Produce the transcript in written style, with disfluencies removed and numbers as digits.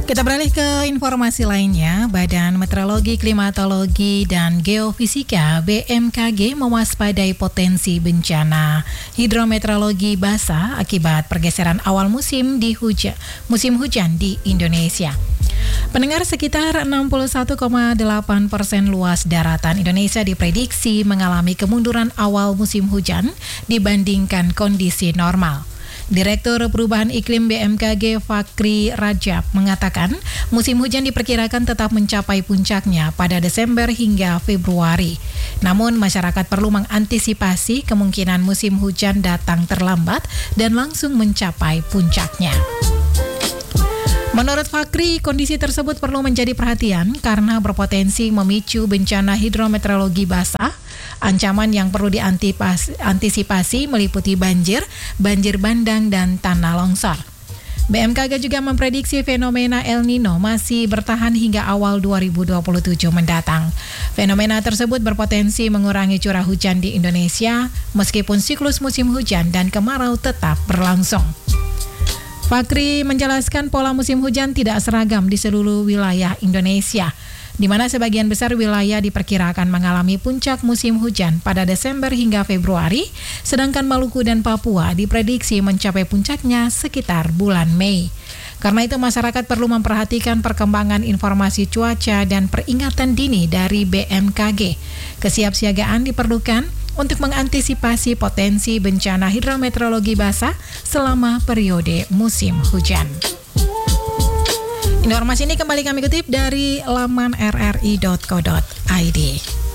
Kita beralih ke informasi lainnya. Badan Meteorologi, Klimatologi, dan Geofisika BMKG mewaspadai potensi bencana hidrometeorologi basah akibat pergeseran awal musim hujan di Indonesia. Pendengar, sekitar 61,8% luas daratan Indonesia diprediksi mengalami kemunduran awal musim hujan dibandingkan kondisi normal. Direktur Perubahan Iklim BMKG Fakri Rajab mengatakan musim hujan diperkirakan tetap mencapai puncaknya pada Desember hingga Februari. Namun masyarakat perlu mengantisipasi kemungkinan musim hujan datang terlambat dan langsung mencapai puncaknya. Menurut Fakri, kondisi tersebut perlu menjadi perhatian karena berpotensi memicu bencana hidrometeorologi basah. Ancaman yang perlu diantisipasi meliputi banjir bandang, dan tanah longsor. BMKG juga memprediksi fenomena El Nino masih bertahan hingga awal 2027 mendatang. Fenomena tersebut berpotensi mengurangi curah hujan di Indonesia meskipun siklus musim hujan dan kemarau tetap berlangsung. Fakri menjelaskan pola musim hujan tidak seragam di seluruh wilayah Indonesia, di mana sebagian besar wilayah diperkirakan mengalami puncak musim hujan pada Desember hingga Februari, sedangkan Maluku dan Papua diprediksi mencapai puncaknya sekitar bulan Mei. Karena itu masyarakat perlu memperhatikan perkembangan informasi cuaca dan peringatan dini dari BMKG. Kesiapsiagaan diperlukan untuk mengantisipasi potensi bencana hidrometeorologi basah selama periode musim hujan. Informasi ini kembali kami kutip dari laman rri.co.id.